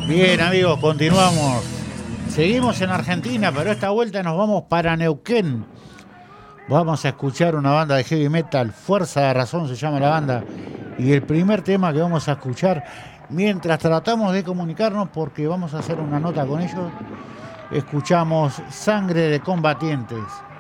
Bien, amigos, continuamos. Seguimos en Argentina, pero esta vuelta nos vamos para Neuquén. Vamos a escuchar una banda de heavy metal, Fuerza de Razón se llama la banda. Y el primer tema que vamos a escuchar, mientras tratamos de comunicarnos, porque vamos a hacer una nota con ellos, escuchamos Sangre de Combatientes.